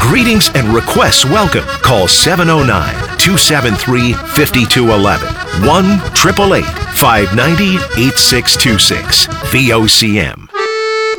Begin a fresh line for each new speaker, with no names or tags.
Greetings and requests welcome. Call 709-273-5211. 1-888-590-8626. VOCM.